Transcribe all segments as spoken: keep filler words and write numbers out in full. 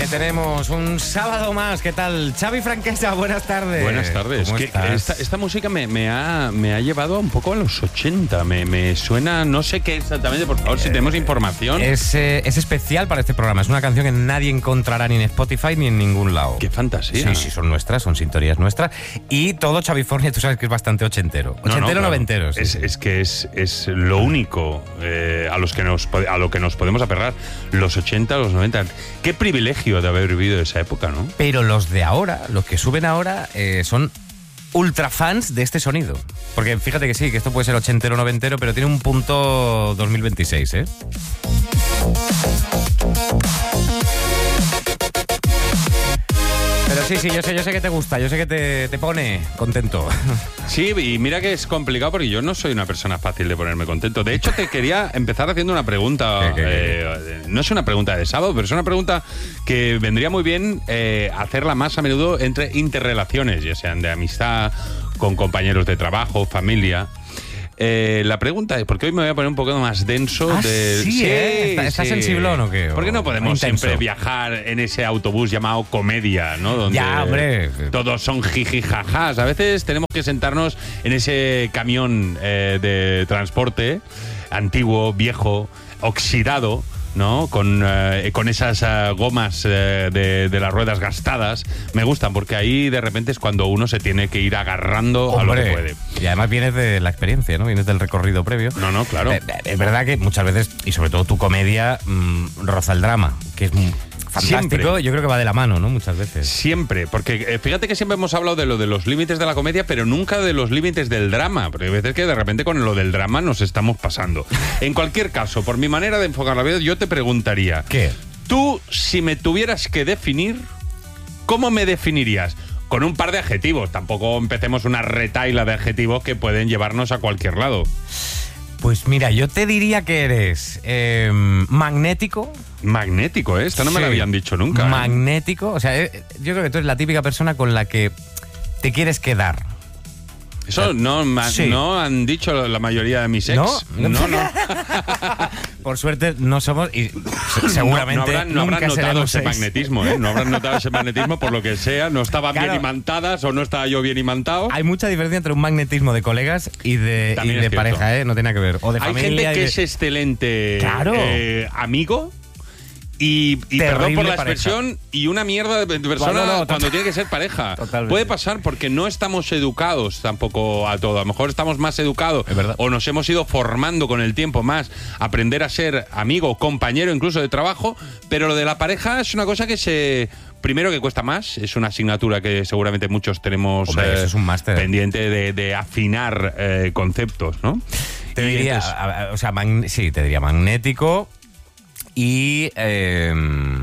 le tenemos un sábado más. ¿Qué tal? Xavi Franquesa, buenas tardes. Buenas tardes. ¿Cómo ¿Qué, estás? esta, esta música me, me, ha, me ha llevado un poco a los ochenta. Me, me suena, no sé qué exactamente, por favor, si tenemos información. Es, eh, es especial para este programa. Es una canción que nadie encontrará ni en Spotify ni en ningún lado. ¡Qué fantasía! Sí, sí, son nuestras, son sintonías nuestras. Y todo Xavifornia, tú sabes que es bastante ochentero. No, Ochentero, no, noventero. claro. Sí, es, sí. es que es, es lo único eh, a, los que nos, a lo que nos podemos aferrar. Los ochenta, los noventa. Qué privilegio de haber vivido esa época, ¿no? Pero los de ahora, los que suben ahora, eh, son ultra fans de este sonido. Porque fíjate que sí, que esto puede ser ochentero, noventero, pero tiene un punto dos mil veintiséis, ¿eh? Pero sí, sí, yo sé, yo sé que te gusta, yo sé que te, te pone contento. Sí, y mira que es complicado porque yo no soy una persona fácil de ponerme contento. De hecho, te quería empezar haciendo una pregunta. ¿Qué, qué, qué? Eh, no es una pregunta de sábado, pero es una pregunta que vendría muy bien eh, hacerla más a menudo entre interrelaciones, ya sean de amistad, con compañeros de trabajo, familia. Eh, la pregunta es, porque hoy me voy a poner un poco más denso. Ah, de, sí, ¿eh? ¿Está, está sí. sensiblón o qué? ¿Por qué no podemos Intenso. siempre viajar en ese autobús llamado comedia, ¿no? Donde Ya, hombre. todos son jijijajás. A veces tenemos que sentarnos en ese camión eh, de transporte antiguo, viejo, oxidado, ¿no? Con, eh, con esas uh, gomas eh, de, de las ruedas gastadas. Me gustan porque ahí de repente es cuando uno se tiene que ir agarrando Hombre, a lo que puede. Y además vienes de la experiencia, ¿no? Vienes del recorrido previo. No, no, claro. Eh, Es verdad que muchas veces, y sobre todo tu comedia, mmm, roza el drama, que es muy fantástico. Siempre. Yo creo que va de la mano, ¿no? Muchas veces. Siempre, porque eh, fíjate que siempre hemos hablado de lo de los límites de la comedia, pero nunca de los límites del drama, porque hay veces que de repente con lo del drama nos estamos pasando. En cualquier caso, por mi manera de enfocar la vida, yo te preguntaría, ¿Qué? tú, si me tuvieras que definir, ¿cómo me definirías? Con un par de adjetivos, tampoco empecemos una retaila de adjetivos que pueden llevarnos a cualquier lado. Pues mira, yo te diría que eres eh, magnético. Magnético, ¿eh? Esta no me Sí. la habían dicho nunca. ¿eh? Magnético. O sea, eh, yo creo que tú eres la típica persona con la que te quieres quedar. Eso no, ma- Sí. no han dicho la mayoría de mis ex. ¿No? No, no. Por suerte no somos y se- seguramente no, no habrán, no nunca habrán notado seremos ese ex. magnetismo, ¿eh? No habrán notado ese magnetismo por lo que sea. No estaban Claro. bien imantadas o no estaba yo bien imantado. Hay mucha diferencia entre un magnetismo de colegas y de, y También de es cierto. pareja, ¿eh? No tiene nada que ver. O de Hay familia. gente y que de- es excelente Claro. eh, amigo y, y Terrible perdón por la pareja. expresión, y una mierda de persona No, no, no, cuando total- tiene que ser pareja. Totalmente. Puede pasar porque no estamos educados tampoco a todo. A lo mejor estamos más educados Es verdad. o nos hemos ido formando con el tiempo más, aprender a ser amigo, compañero incluso de trabajo, pero lo de la pareja es una cosa que se... Primero que cuesta más, es una asignatura que seguramente muchos tenemos Hombre, eso es un máster. pendiente de, de afinar eh, conceptos, ¿no? Te Y diría, entonces- a- a- o sea, magn- sí, te diría magnético y eh,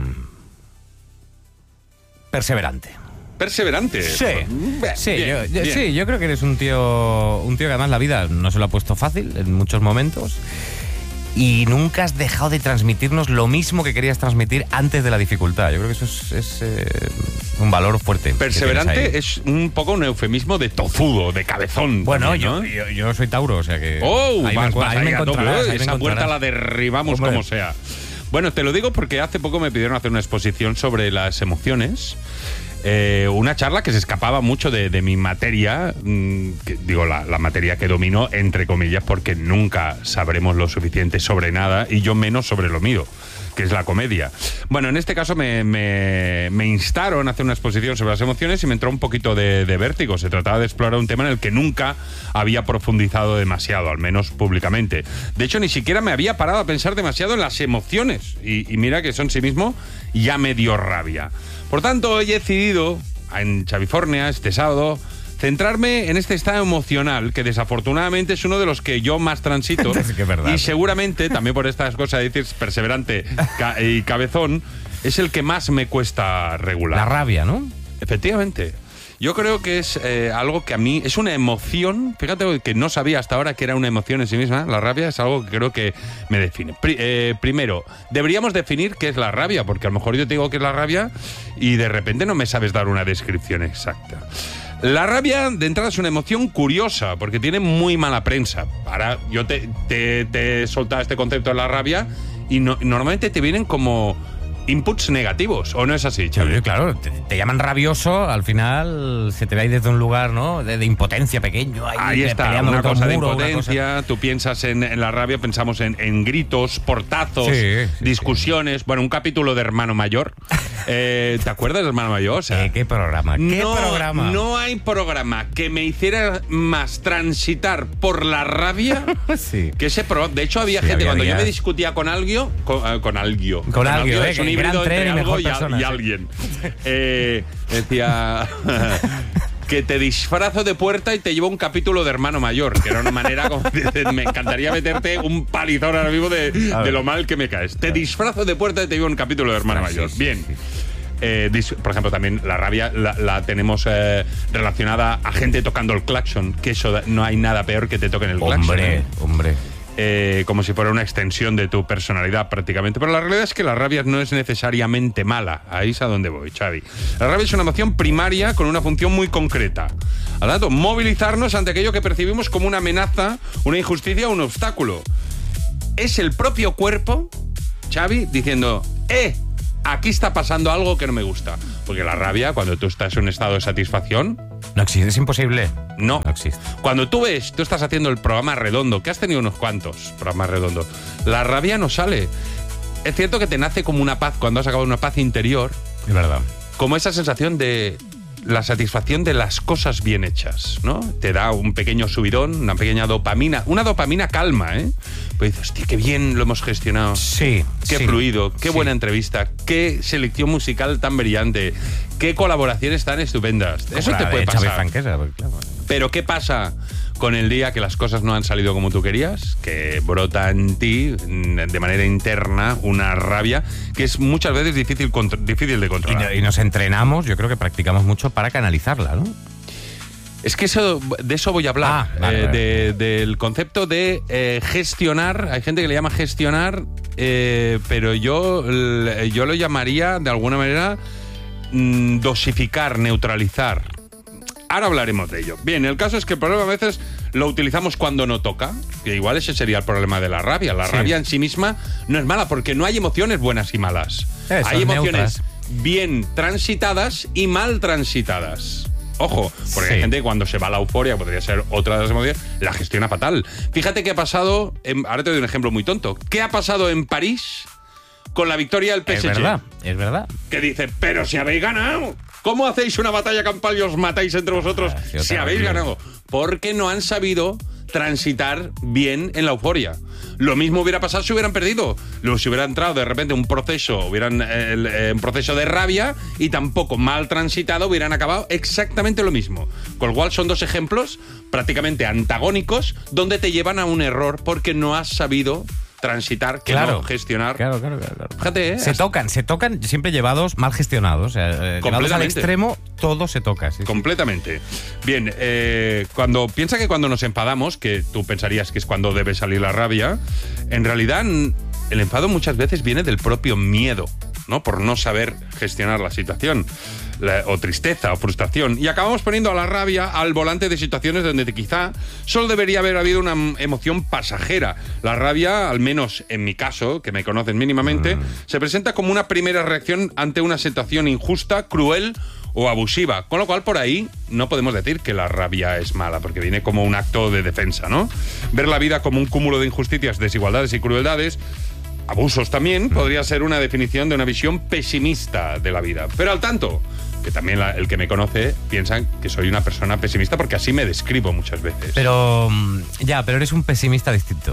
perseverante. Perseverante. Sí, Bien, sí, bien, yo, yo- bien. sí, yo creo que eres un tío, un tío que además la vida no se lo ha puesto fácil en muchos momentos y nunca has dejado de transmitirnos lo mismo que querías transmitir antes de la dificultad. Yo creo que eso es, es, eh, un valor fuerte. que tienes ahí. Perseverante es un poco un eufemismo de tozudo, de cabezón. Bueno, también, yo, ¿no? yo, yo soy Tauro, o sea que... ¡Oh! ahí me, vas, encu- vas ahí me ahí a tope, encontrarás, ¿eh? ahí me Esa puerta encontrarás. la derribamos Hombre. como sea. Bueno, te lo digo porque hace poco me pidieron hacer una exposición sobre las emociones. Eh, una charla que se escapaba mucho de, de mi materia, mmm, que, digo, la, la materia que domino, entre comillas, porque nunca sabremos lo suficiente sobre nada y yo menos sobre lo mío, que es la comedia. Bueno, en este caso me, me, me instaron a hacer una exposición sobre las emociones y me entró un poquito de, de vértigo. Se trataba de explorar un tema en el que nunca había profundizado demasiado, al menos públicamente. De hecho, ni siquiera me había parado a pensar demasiado en las emociones. Y, y mira que eso en sí mismo ya me dio rabia. Por tanto, hoy he decidido, en Xavifornia, este sábado, centrarme en este estado emocional, que desafortunadamente es uno de los que yo más transito. Es que es verdad. Y seguramente, también por estas cosas de decir perseverante ca- y cabezón, es el que más me cuesta regular. La rabia, ¿no? Efectivamente. Yo creo que es eh, algo que a mí es una emoción. Fíjate que no sabía hasta ahora que era una emoción en sí misma. La rabia es algo que creo que me define. Pri- eh, primero, deberíamos definir qué es la rabia, porque a lo mejor yo te digo qué es la rabia y de repente no me sabes dar una descripción exacta. La rabia, de entrada, es una emoción curiosa, porque tiene muy mala prensa. Ahora, yo te, te, te he soltado este concepto de la rabia y no- normalmente te vienen como inputs negativos, ¿o no es así, Xavi? Sí, claro, te, te llaman rabioso, al final se te ve ahí desde un lugar, ¿no? De, de impotencia pequeño. Ahí, Ahí está, peleando una contra cosa un de muro, impotencia, una cosa... tú piensas en, en la rabia, pensamos en, en gritos, portazos, Sí, sí, discusiones, bueno, un capítulo de Hermano Mayor. Eh, ¿Te acuerdas de Hermano Mayor? O sea, Eh, ¿Qué programa? ¿Qué no, programa? no hay programa que me hiciera más transitar por la rabia Sí. que ese programa. De hecho, había Sí, gente, había cuando yo días. me discutía con alguien, con, eh, con alguien, Con alguien, eh, es un que híbrido gran tren entre y algo mejor y, a- persona, y sí. alguien. Eh, decía que te disfrazo de puerta y te llevo un capítulo de Hermano Mayor, que era una manera como de- me encantaría meterte un palizón ahora mismo de, A ver. de lo mal que me caes. Te disfrazo de puerta y te llevo un capítulo de Hermano Ostras, Mayor. sí, sí, Bien. sí. Eh, dis- por ejemplo, también la rabia la, la tenemos eh, relacionada a gente tocando el claxon, que eso da- no hay nada peor que te toquen el claxon. Hombre, ¿eh? hombre. Eh, como si fuera una extensión de tu personalidad prácticamente. Pero la realidad es que la rabia no es necesariamente mala. Ahí es a donde voy, Xavi. La rabia es una emoción primaria con una función muy concreta. Al dato, movilizarnos ante aquello que percibimos como una amenaza, una injusticia o un obstáculo. Es el propio cuerpo, Xavi, diciendo, ¡eh! Aquí está pasando algo que no me gusta. Porque la rabia, cuando tú estás en un estado de satisfacción, No existe, es imposible. no. No existe. Cuando tú ves, tú estás haciendo el programa redondo, que has tenido unos cuantos programas redondos, la rabia no sale. Es cierto que te nace como una paz, cuando has acabado una paz interior, Es verdad. como esa sensación de la satisfacción de las cosas bien hechas, ¿no? Te da un pequeño subidón, una pequeña dopamina, una dopamina calma, ¿eh? Pues dices, hostia, qué bien lo hemos gestionado. Sí. Qué sí, fluido, qué sí. buena entrevista, qué selección musical tan brillante, qué colaboraciones tan estupendas. Como Eso la te de puede Xavi pasar. Franquesa, porque, claro. Pero ¿qué pasa con el día que las cosas no han salido como tú querías? Que brota en ti mm, de manera interna una rabia que es muchas veces difícil, contro- difícil de Y, controlar. no- y nos entrenamos, yo creo que practicamos mucho para canalizarla, ¿no? Es que eso, de eso voy a hablar, Ah, vale, eh, vale. de- del concepto de eh, gestionar. Hay gente que le llama gestionar, eh, pero yo, l- yo lo llamaría de alguna manera mm, dosificar, neutralizar. Ahora hablaremos de ello. Bien, el caso es que el problema a veces lo utilizamos cuando no toca, que igual ese sería el problema de la rabia. La Sí. rabia en sí misma no es mala, porque no hay emociones buenas y malas. Eh, son hay emociones neutras. bien transitadas y mal transitadas. Ojo, porque Sí. hay gente que cuando se va a la euforia, podría ser otra de las emociones, la gestiona fatal. Fíjate qué ha pasado, en- ahora te doy un ejemplo muy tonto. ¿Qué ha pasado en París con la victoria del P S G? Es verdad, es verdad. Que dice, pero si habéis ganado. ¿Cómo hacéis una batalla campal y os matáis entre vosotros Ah, sí, si otra habéis vez. ganado? Porque no han sabido transitar bien en la euforia. Lo mismo hubiera pasado si hubieran perdido. Luego, si hubiera entrado de repente un proceso, hubieran eh, el, eh, un proceso de rabia y tampoco mal transitado, hubieran acabado exactamente lo mismo. Con lo cual son dos ejemplos prácticamente antagónicos donde te llevan a un error porque no has sabido transitar, que Claro. no gestionar. Claro, claro, claro. claro. Fíjate, ¿eh? Se tocan, se tocan siempre llevados mal gestionados. O sea, eh, llevados al Completamente. extremo, todo se toca. Sí, sí. Completamente. Bien, eh, cuando piensa que cuando nos enfadamos, que tú pensarías que es cuando debe salir la rabia, en realidad n- el enfado muchas veces viene del propio miedo, ¿no? Por no saber gestionar la situación. La- o tristeza o frustración. Y acabamos poniendo a la rabia al volante de situaciones donde te- quizá solo debería haber habido una mm, emoción pasajera. La rabia, al menos en mi caso, que me conocen mínimamente, se presenta como una primera reacción ante una situación injusta, cruel o abusiva. Con lo cual, por ahí no podemos decir que la rabia es mala, porque viene como un acto de defensa, ¿no? Ver la vida como un cúmulo de injusticias, desigualdades y crueldades, abusos también, podría ser una definición de una visión pesimista de la vida. Pero al tanto, que también la- el que me conoce piensa que soy una persona pesimista porque así me describo muchas veces. Pero mm, ya, pero eres un pesimista distinto.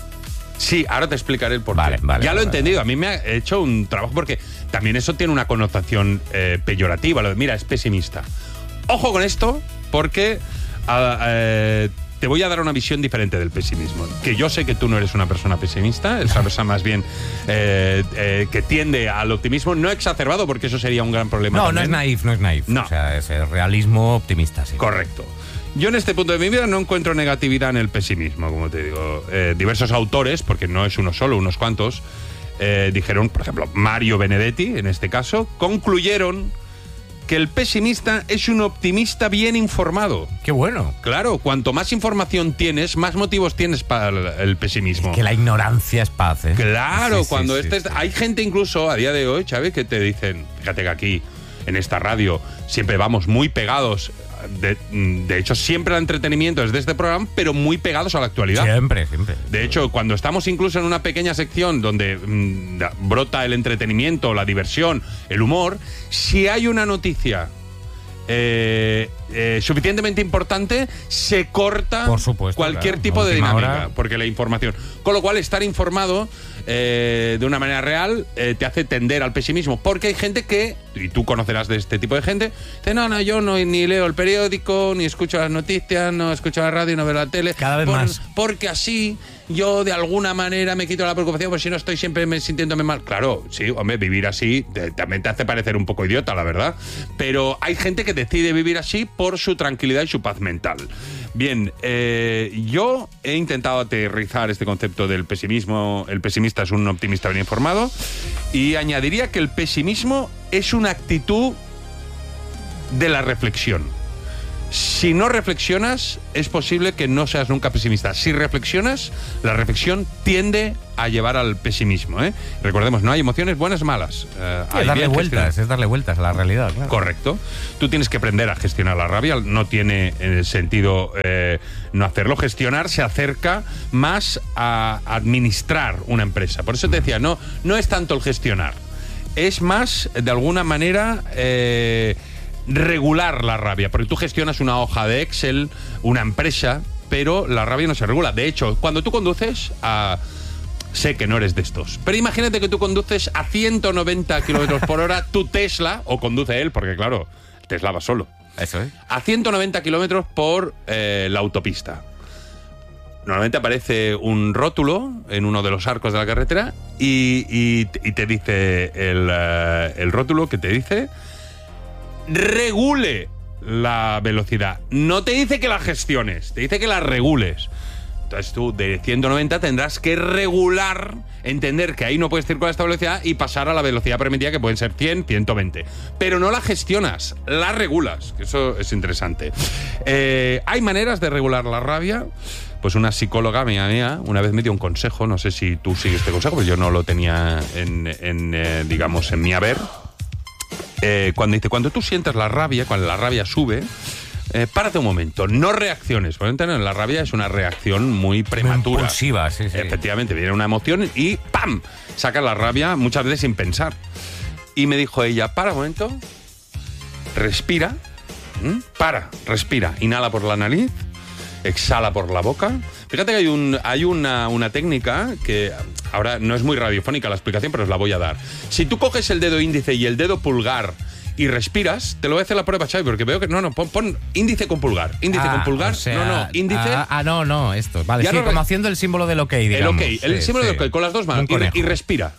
Sí, ahora te explicaré el porqué. Vale, vale, ya lo he vale, entendido. A mí me ha hecho un trabajo porque también eso tiene una connotación eh, peyorativa. Lo de, mira, es pesimista. Ojo con esto porque ah, eh, te voy a dar una visión diferente del pesimismo. Que yo sé que tú no eres una persona pesimista, eres una persona más bien eh, eh, que tiende al optimismo, no exacerbado, porque eso sería un gran problema. No, no también. es naif, no es naif. No. O sea, es el realismo optimista, sí. Correcto. Yo en este punto de mi vida no encuentro negatividad en el pesimismo, como te digo. Eh, diversos autores, porque no es uno solo, unos cuantos, eh, dijeron, por ejemplo, Mario Benedetti, en este caso, concluyeron que el pesimista es un optimista bien informado. ¡Qué bueno! Claro, cuanto más información tienes, más motivos tienes para el, el pesimismo. Es que la ignorancia es paz, ¿eh? Claro, Sí, sí, cuando sí, estés... sí. Hay gente incluso a día de hoy, Xavi, que te dicen, fíjate que aquí, en esta radio, siempre vamos muy pegados. De, de hecho, siempre el entretenimiento es de este programa, pero muy pegados a la actualidad. Siempre, siempre. De hecho, cuando estamos incluso en una pequeña sección donde mmm, brota el entretenimiento, la diversión, el humor, si hay una noticia eh, eh, suficientemente importante, se corta Por supuesto, cualquier claro. tipo de Última dinámica, hora. porque la información. Con lo cual, estar informado eh, de una manera real eh, te hace tender al pesimismo, porque hay gente que, y tú conocerás de este tipo de gente, dice, no, no, yo no ni leo el periódico, ni escucho las noticias, no escucho la radio, no veo la tele. Cada vez por- más. Porque así yo de alguna manera me quito la preocupación, porque si no estoy siempre me, sintiéndome mal. Claro, sí, hombre, vivir así te- también te hace parecer un poco idiota, la verdad. Pero hay gente que decide vivir así por su tranquilidad y su paz mental. Bien, eh, yo he intentado aterrizar este concepto del pesimismo. El pesimista es un optimista bien informado. Y añadiría que el pesimismo es una actitud de la reflexión. Si no reflexionas, es posible que no seas nunca pesimista. Si reflexionas, la reflexión tiende a llevar al pesimismo, ¿eh? Recordemos, no hay emociones buenas o malas. Eh, Sí, hay es darle bien vueltas, gestionadas. es darle vueltas a la realidad. Claro. Correcto. Tú tienes que aprender a gestionar la rabia. No tiene eh, sentido eh, no hacerlo. Gestionar se acerca más a administrar una empresa. Por eso te decía, no, no es tanto el gestionar. Es más, de alguna manera... Eh, regular la rabia, porque tú gestionas una hoja de Excel, una empresa, pero la rabia no se regula. De hecho, cuando tú conduces a... Sé que no eres de estos, pero imagínate que tú conduces a ciento noventa kilómetros por hora tu Tesla, o conduce él, porque claro, Tesla va solo, Eso es. a ciento noventa kilómetros por eh, la autopista. Normalmente aparece un rótulo en uno de los arcos de la carretera y, y, y te dice el, uh, el rótulo que te dice... regule la velocidad. No te dice que la gestiones, te dice que la regules. Entonces tú de ciento noventa tendrás que regular, entender que ahí no puedes circular a esta velocidad y pasar a la velocidad permitida, que pueden ser cien, ciento veinte. Pero no la gestionas, la regulas, que eso es interesante. Eh, ¿Hay maneras de regular la rabia? Pues una psicóloga mía, mía una vez me dio un consejo, no sé si tú sigues este consejo, pues yo no lo tenía en, en eh, digamos, en mi haber. Eh, cuando dice, cuando tú sientes la rabia, cuando la rabia sube, eh, párate un momento, no reacciones. Por ejemplo, la rabia es una reacción muy prematura. Impulsiva, sí, sí. Efectivamente, viene una emoción y ¡pam! Saca la rabia muchas veces sin pensar. Y me dijo ella, para un momento, respira, ¿m? para, respira, inhala por la nariz, exhala por la boca. Fíjate que hay, un, hay una, una técnica que ahora no es muy radiofónica la explicación, pero os la voy a dar. Si tú coges el dedo índice y el dedo pulgar y respiras, te lo voy a hacer la prueba, Xavi, porque veo que... No, no, pon, pon índice con pulgar. Índice Ah, con pulgar. o sea, no, no, índice... Ah, ah, no, no, esto. Vale, Ya sí, no re- como haciendo el símbolo del ok, el digamos. ok, el Sí, símbolo sí. del ok, con las dos manos. Un Y, re- conejo. y respira.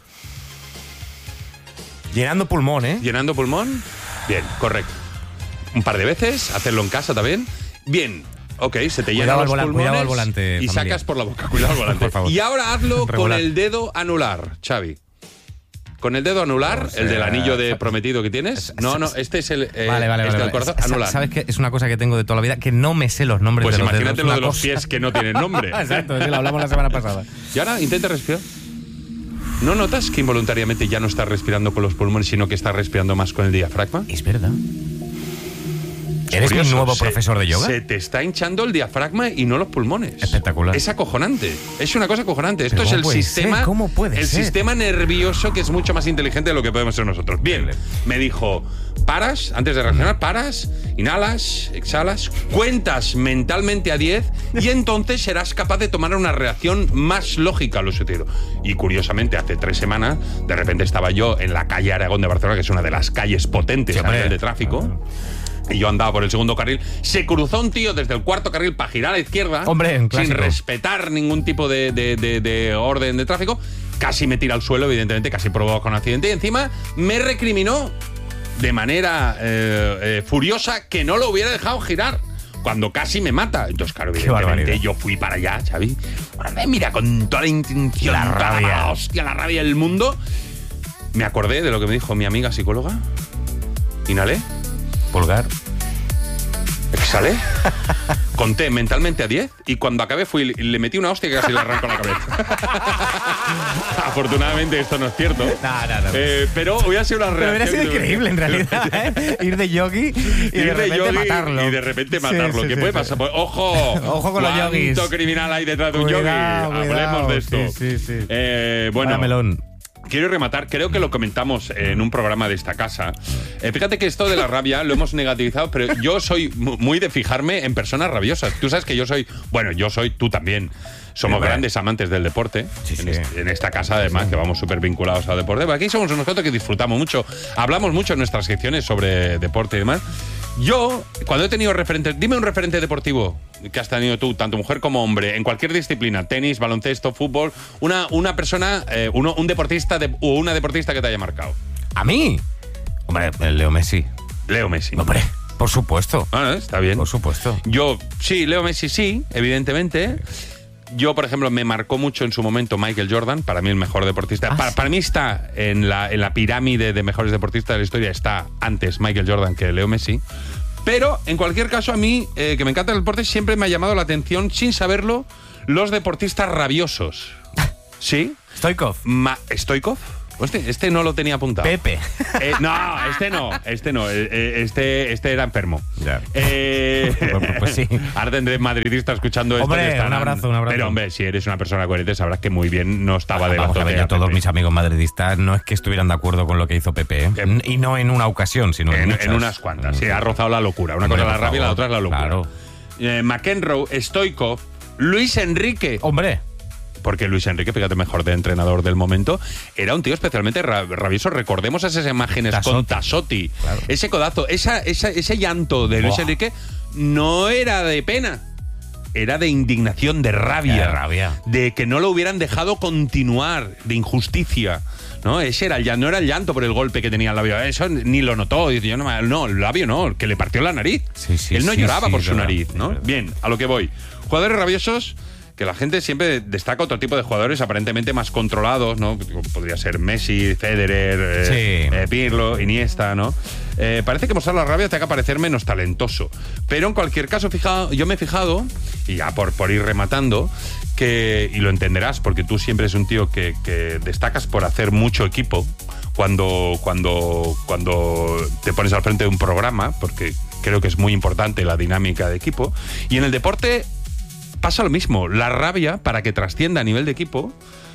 Llenando pulmón, ¿eh? Llenando pulmón. Bien, correcto. Un par de veces, hacerlo en casa también. Bien, ok, se te llenan Cuidado al los volan- pulmones cuidado al volante, y familia. sacas por la boca. Cuidado al volante. Por favor. Y ahora hazlo con Regular. el dedo anular, Xavi. Con el dedo anular, O sea, el del anillo de prometido que tienes. No, no, este es el eh, Vale, vale, este vale. del corazón, Sa- anular. ¿Sabes qué? Es una cosa que tengo de toda la vida, que no me sé los nombres Pues de los dedos. imagínate lo Una de los cosa- pies que no tienen nombre. Exacto, sí, lo hablamos la semana pasada. Y ahora intenta respirar. ¿No notas que involuntariamente ya no estás respirando con los pulmones, sino que estás respirando más con el diafragma? Es verdad. ¿Eres mi Curioso, nuevo se- profesor de yoga? Se te está hinchando el diafragma y no los pulmones. Espectacular. Es acojonante. Es una cosa acojonante. Esto ¿Pero es cómo el puede sistema. ser? ¿Cómo puede el ser? sistema nervioso que es mucho más inteligente de lo que podemos ser nosotros. Bien, me dijo, paras, antes de reaccionar, paras, inhalas, exhalas, cuentas mentalmente a diez y entonces serás capaz de tomar una reacción más lógica a lo sucedido. Y curiosamente, hace tres semanas, de repente estaba yo en la calle Aragón de Barcelona, que es una de las calles potentes Sí, a nivel hombre. de tráfico. Y yo andaba por el segundo carril. Se cruzó un tío desde el cuarto carril para girar a la izquierda. Hombre, un sin clásico. respetar ningún tipo de, de- de- de orden de tráfico. Casi me tira al suelo, evidentemente, casi provoca un accidente. Y encima me recriminó de manera eh, eh, furiosa que no lo hubiera dejado girar, cuando casi me mata. Entonces, claro, Qué evidentemente barbaridad. yo fui para allá, Xavi. Ahora me mira con toda la intención, La toda rabia. la hostia, la rabia del mundo. Me acordé de lo que me dijo mi amiga psicóloga. Inhalé. Pulgar. ¿Exhalé? Conté mentalmente a diez y cuando acabé fui y le metí una hostia que casi le arrancó la cabeza. Afortunadamente esto no es cierto. No, no, no. Eh, pero hubiera sido una Pero reacción. hubiera sido increíble en realidad, ¿eh? Ir de yogi y Ir de repente yogi matarlo. Y de repente matarlo. Sí, sí, ¿Qué sí, puede sí. pasar? Pues, ¡ojo! Ojo con los yogis. ¿Cuánto criminal hay detrás de un yogi? Cuidado, Hablemos cuidado. de esto. Sí, sí, sí. Eh, bueno. Vaya melón. Quiero rematar, creo que lo comentamos en un programa de esta casa. Eh, fíjate que esto de la rabia lo hemos negativizado, pero yo soy muy de fijarme en personas rabiosas. Tú sabes que yo soy, bueno, yo soy, tú también. Somos Sí, grandes amantes del deporte. Sí, en, sí. este- en esta casa, además, que vamos súper vinculados al deporte. Pero aquí somos nosotros que disfrutamos mucho. Hablamos mucho en nuestras secciones sobre deporte y demás. Yo, cuando he tenido referentes, dime un referente deportivo que has tenido tú, tanto mujer como hombre, en cualquier disciplina, tenis, baloncesto, fútbol, una, una persona, eh, uno, un deportista de- o una deportista que te haya marcado. ¿A mí? Hombre, el Leo Messi. Leo Messi. Hombre, por supuesto. Ah, está bien. Por supuesto. Yo, sí, Leo Messi sí, evidentemente. Yo, por ejemplo, me marcó mucho en su momento Michael Jordan, para mí el mejor deportista. Ah, para, sí. para mí está en la, en la pirámide de mejores deportistas de la historia, está antes Michael Jordan que Leo Messi. Pero, en cualquier caso, a mí, eh, que me encanta el deporte, siempre me ha llamado la atención, sin saberlo, los deportistas rabiosos. ¿Sí? Stoikov. Ma ¿Stoikov? Este, este no lo tenía apuntado. Pepe. Eh, no, este no, este no, eh, eh, este, este era enfermo. Ya. Eh, Pues- pues sí. Ahora tendré madridistas escuchando esto. Hombre, que estarán- un abrazo, un abrazo. Pero hombre, si eres una persona coherente sabrás que muy bien no estaba de la Vamos a ver, azotea, yo todos Pepe. mis amigos madridistas no es que estuvieran de acuerdo con lo que hizo Pepe, ¿eh? Em, Y no en una ocasión, sino en, En, muchas. en unas cuantas, sí, ha rozado la locura. Una Hombre, cosa es la por rabia y la favor. otra es la locura. Claro. Eh, McEnroe, Stoikov, Luis Enrique. Hombre, Porque Luis Enrique, fíjate, mejor de entrenador del momento, era un tío especialmente ra- rabioso. Recordemos esas imágenes con Tassotti. Tassotti. Claro. Ese codazo, esa, esa- ese llanto de Luis Buah. Enrique no era de pena. Era de indignación, de rabia. De rabia. De que no lo hubieran dejado continuar, de injusticia. ¿No? Ese era el llanto, no era el llanto por el golpe que tenía el labio. Eso ni lo notó. Dice, yo no, me- no, el labio no, que le partió la nariz. Sí, sí, Él no sí, lloraba sí, por su verdad, nariz, ¿no? verdad. Bien, a lo que voy. Jugadores rabiosos, que la gente siempre destaca otro tipo de jugadores aparentemente más controlados, ¿no? Podría ser Messi, Federer, eh, Sí. eh, Pirlo, Iniesta, ¿no? Eh, parece que mostrar la rabia te haga parecer menos talentoso. Pero en cualquier caso, fija, yo me he fijado, y ya por, por ir rematando, que, y lo entenderás, porque tú siempre eres un tío que, que destacas por hacer mucho equipo cuando, cuando, cuando te pones al frente de un programa, porque creo que es muy importante la dinámica de equipo. Y en el deporte pasa lo mismo. La rabia, para que trascienda a nivel de equipo,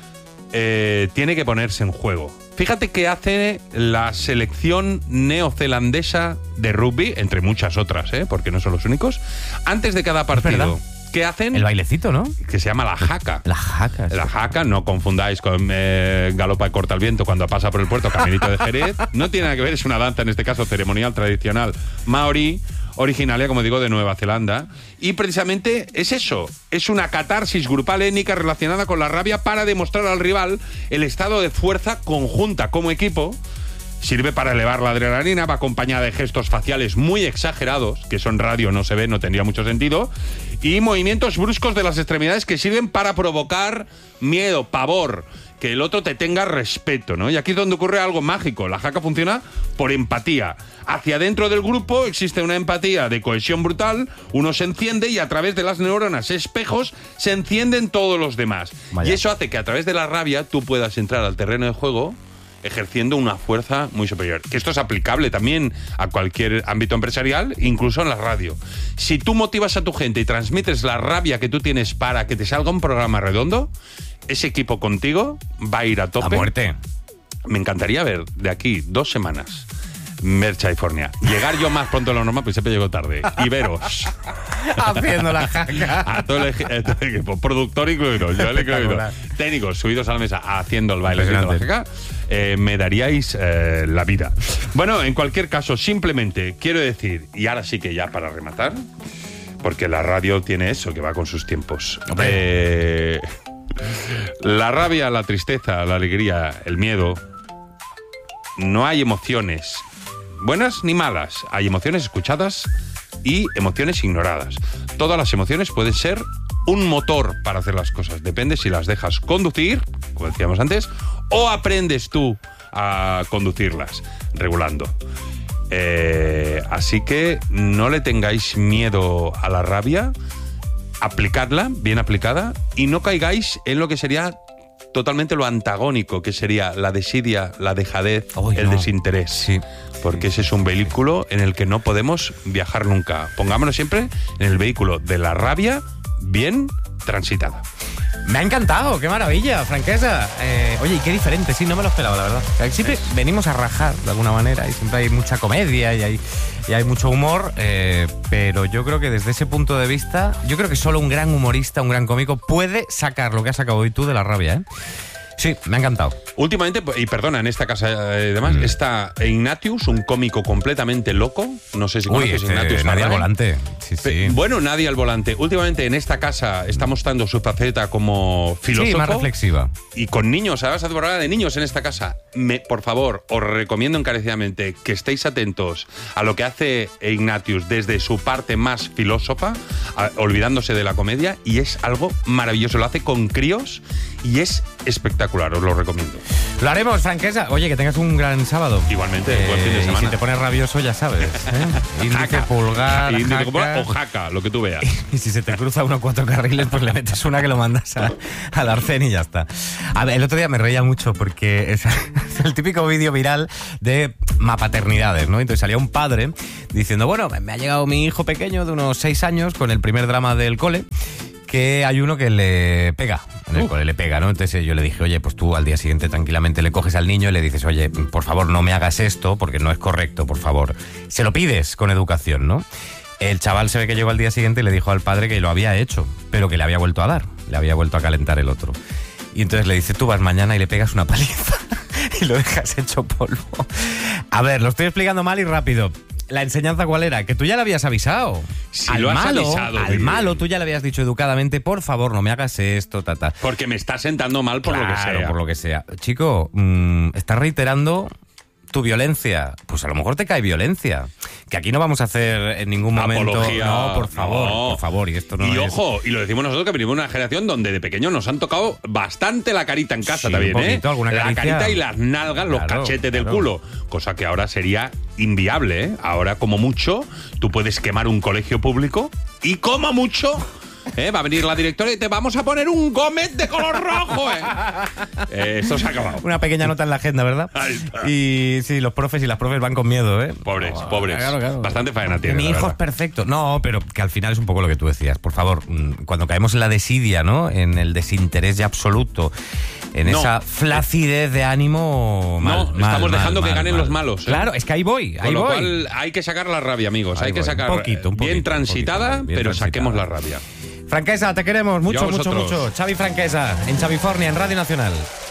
eh, tiene que ponerse en juego. Fíjate que hace la selección neozelandesa de rugby, entre muchas otras, ¿eh? Porque no son los únicos, antes de cada verdad. partido. ¿Qué hacen? el bailecito, ¿no? Que se llama la jaca. La jaca. La jaca, no confundáis con eh, galopa y corta el viento cuando pasa por el puerto Caminito de Jerez. No tiene nada que ver, es una danza, en este caso ceremonial tradicional maorí, originaria, como digo, de Nueva Zelanda. Y precisamente es eso, es una catarsis grupal étnica relacionada con la rabia para demostrar al rival el estado de fuerza conjunta como equipo. Sirve para elevar la adrenalina, va acompañada de gestos faciales muy exagerados, que son radio, no se ve, no tendría mucho sentido, y movimientos bruscos de las extremidades que sirven para provocar miedo, pavor, que el otro te tenga respeto, ¿no? Y aquí es donde ocurre algo mágico. La jaca funciona por empatía. Hacia dentro del grupo existe una empatía de cohesión brutal, uno se enciende y a través de las neuronas espejos se encienden todos los demás. Vaya. Y eso hace que a través de la rabia tú puedas entrar al terreno de juego ejerciendo una fuerza muy superior. Que esto es aplicable también a cualquier ámbito empresarial, incluso en la radio. Si tú motivas a tu gente y transmites la rabia que tú tienes para que te salga un programa redondo, ese equipo contigo va a ir a tope. A muerte. Me encantaría ver de aquí dos semanas Merch California. Llegar yo más pronto de lo normal, pues siempre llego tarde. Y veros Haciendo la jaca. a todo el, ej- a todo el equipo, productor incluido, yo le incluido, Espectacular. técnicos subidos a la mesa haciendo el baile de la Impresionante. jaca, eh, me daríais eh, la vida. Bueno, en cualquier caso, simplemente quiero decir, y ahora sí que ya para rematar, porque la radio tiene eso, que va con sus tiempos. Hombre. Eh, la rabia, la tristeza, la alegría, el miedo, no hay emociones buenas ni malas, hay emociones escuchadas y emociones ignoradas. Todas las emociones pueden ser un motor para hacer las cosas, depende si las dejas conducir, como decíamos antes, o aprendes tú a conducirlas, regulando. Eh, así que no le tengáis miedo a la rabia, aplicadla, bien aplicada, y no caigáis en lo que sería totalmente lo antagónico, que sería la desidia, la dejadez, Uy, el no. desinterés. Sí. Porque ese es un vehículo en el que no podemos viajar nunca. Pongámonos siempre en el vehículo de la rabia bien transitada. Me ha encantado, qué maravilla, Franquesa. Eh, oye, y qué diferente, sí, no me lo esperaba, la verdad. Siempre venimos a rajar de alguna manera y siempre hay mucha comedia y hay, y hay mucho humor, eh, pero yo creo que desde ese punto de vista, yo creo que solo un gran humorista, un gran cómico puede sacar lo que has sacado hoy tú de la rabia, ¿eh? Sí, me ha encantado. Últimamente, y perdona, en esta casa eh, demás, mm. está Ignatius, un cómico completamente loco. No sé si Uy, conoces este, Ignatius. Nadie al volante. Sí, sí. Bueno, nadie al volante. Últimamente en esta casa está mostrando su faceta como filósofo. Sí, más reflexiva. Y con niños, ahora se temporada de niños en esta casa. Me, por favor, os recomiendo encarecidamente que estéis atentos a lo que hace Ignatius desde su parte más filósofa, a, olvidándose de la comedia, y es algo maravilloso. Lo hace con críos y es espectacular, os lo recomiendo. Lo haremos, Franquesa. Oye, que tengas un gran sábado. Igualmente, eh, buen fin de semana. Y si te pones rabioso, ya sabes. ¿eh? Índice, Jaca. pulgar, Índice, jaca. pulgar o jaca, lo que tú veas. Y si se te cruza uno o cuatro carriles, pues le metes una que lo mandas a, al arcén y ya está. A ver, el otro día me reía mucho porque es, es el típico vídeo viral de mapaternidades, ¿no? Entonces salía un padre diciendo, bueno, me ha llegado mi hijo pequeño de unos seis años con el primer drama del cole, que hay uno que le pega, en el uh. cole le pega, ¿no? Entonces yo le dije, oye, pues tú al día siguiente tranquilamente le coges al niño y le dices, oye, por favor no me hagas esto porque no es correcto, por favor. Se lo pides con educación, ¿no? El chaval se ve que llegó al día siguiente y le dijo al padre que lo había hecho, pero que le había vuelto a dar, le había vuelto a calentar el otro. Y entonces le dice, tú vas mañana y le pegas una paliza y lo dejas hecho polvo. A ver, lo estoy explicando mal y rápido. ¿La enseñanza cuál era? Que tú ya le habías avisado. Si al lo has malo, avisado, al bien. malo tú ya le habías dicho educadamente, por favor, no me hagas esto, tata. Porque me está sentando mal por claro, lo que sea. por lo que sea. Chico, mmm, estás reiterando tu violencia. Pues a lo mejor te cae violencia. Que aquí no vamos a hacer en ningún momento... Apología. No, por favor, no. por favor. Y esto no y es... ojo, y lo decimos nosotros que venimos de una generación donde de pequeños nos han tocado bastante la carita en casa sí, también, un poquito, ¿eh? alguna la caricia. carita y las nalgas, los Claro, cachetes del claro. culo. Cosa que ahora sería inviable, ¿eh? Ahora, como mucho, tú puedes quemar un colegio público y como mucho... ¿Eh? Va a venir la directora y te vamos a poner un Gómez de color rojo, ¿eh? eh esto se ha acabado. Una pequeña nota en la agenda, ¿verdad? Ahí está. Y sí, los profes y las profes van con miedo, ¿eh? Pobres, Oh, pobres. claro, claro. Bastante faena tiene. Mi la hijo verdad. es perfecto. No, pero que al final es un poco lo que tú decías. Por favor, cuando caemos en la desidia, ¿no? En el desinterés ya absoluto, en No. esa flacidez de ánimo... Mal, No, mal, estamos mal, dejando mal, que ganen mal. los malos, ¿eh? Claro, es que ahí voy, ahí Con lo voy. cual hay que sacar la rabia, amigos. Ahí hay que voy. sacar Un poquito, un poquito, bien un transitada, poquito, bien pero transitada. saquemos la rabia. Franquesa, te queremos Yo mucho, a mucho, vosotros. mucho. Xavi Franquesa, en Xavifornia, en Radio Nacional.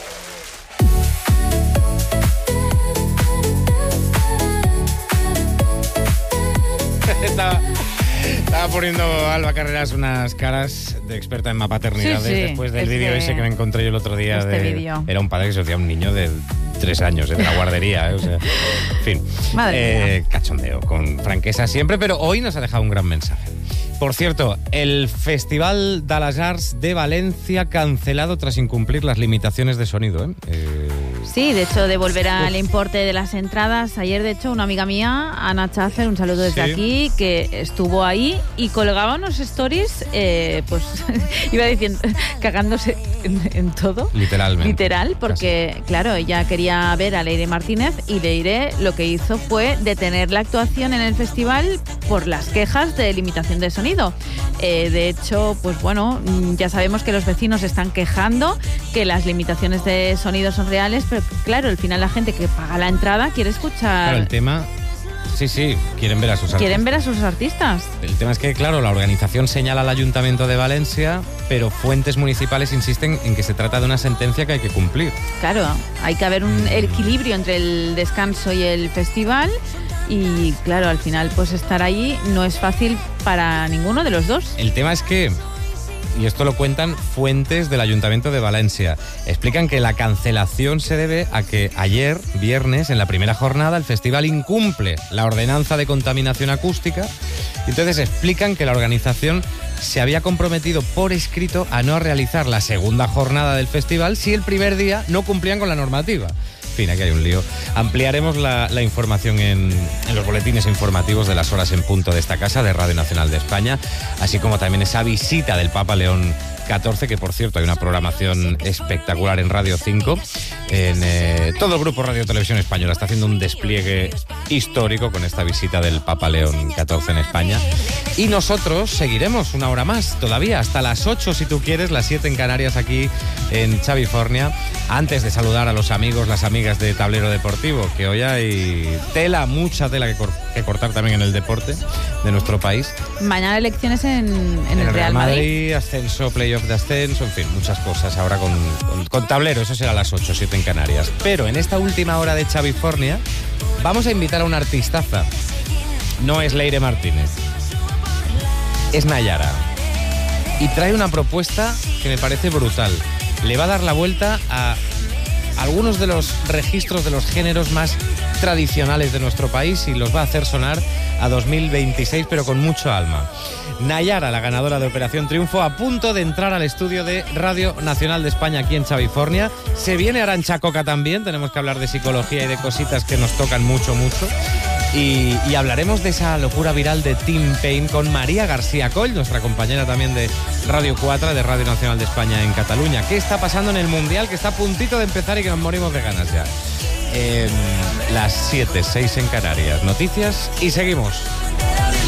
Estaba, estaba poniendo Alba Carreras unas caras de experta en mapaternidades Sí, sí, después del es vídeo que- ese que me encontré yo el otro día. este de, vídeo. Era un padre que se hacía un niño de tres años, ¿eh? De la guardería. ¿eh? O sea, en fin. Madre Eh, cachondeo con Franquesa siempre, pero hoy nos ha dejado un gran mensaje. Por cierto, el Festival de las Arts de Valencia cancelado tras incumplir las limitaciones de sonido. ¿eh? Eh, Sí, de hecho, devolverá el importe de las entradas. Ayer, de hecho, una amiga mía, Ana Chafer, un saludo desde Sí. aquí, que estuvo ahí y colgaba unos stories, eh, pues iba diciendo, cagándose en, en todo. Literalmente. Literal, porque, claro, ella quería ver a Leire Martínez y Leire lo que hizo fue detener la actuación en el festival por las quejas de limitación de sonido. Eh, de hecho, pues bueno, ya sabemos que los vecinos están quejando, que las limitaciones de sonido son reales, pero claro, al final la gente que paga la entrada quiere escuchar... Claro, el tema... Sí, sí, quieren ver a sus artistas. Quieren ver a sus artistas. El tema es que, claro, la organización señala al Ayuntamiento de Valencia, pero fuentes municipales insisten en que se trata de una sentencia que hay que cumplir. Claro, hay que haber un equilibrio entre el descanso y el festival y, claro, al final pues estar ahí no es fácil para ninguno de los dos. El tema es que, y esto lo cuentan fuentes del Ayuntamiento de Valencia, explican que la cancelación se debe a que ayer, viernes, en la primera jornada, el festival incumple la ordenanza de contaminación acústica. Y entonces explican que la organización se había comprometido por escrito a no realizar la segunda jornada del festival si el primer día no cumplían con la normativa. fin, aquí hay un lío. Ampliaremos la, la información en, en los boletines informativos de las horas en punto de esta casa, de Radio Nacional de España, así como también esa visita del Papa León catorce, que por cierto hay una programación espectacular en Radio cinco. En, eh, todo el grupo Radio Televisión Española está haciendo un despliegue histórico con esta visita del Papa León catorce en España. Y nosotros seguiremos una hora más, todavía hasta las ocho si tú quieres, las siete en Canarias, aquí en Chavifornia. Antes de saludar a los amigos, las amigas de Tablero Deportivo, que hoy hay tela, mucha tela que, cor- que cortar también en el deporte de nuestro país. Mañana elecciones en, en, En el Real Madrid. Madrid, ascenso, playoff de ascenso, en fin, muchas cosas ahora con, con, con Tablero, eso será a las ocho, siete en Canarias. Pero en esta última hora de Chavifornia vamos a invitar a una artistaza. No es Leire Martínez, es Nayara. Y trae una propuesta que me parece brutal. Le va a dar la vuelta a algunos de los registros de los géneros más tradicionales de nuestro país y los va a hacer sonar a dos mil veintiséis, pero con mucho alma. Nayara, la ganadora de Operación Triunfo, a punto de entrar al estudio de Radio Nacional de España aquí en Chavifornia. Se viene Arantxa Coca también, tenemos que hablar de psicología y de cositas que nos tocan mucho, mucho. Y, y hablaremos de esa locura viral de Tim Payne con María García Coll, nuestra compañera también de Radio cuatro, de Radio Nacional de España en Cataluña. ¿Qué está pasando en el Mundial? Que está a puntito de empezar y que nos morimos de ganas ya. Eh, las siete, seis en Canarias. Noticias y seguimos.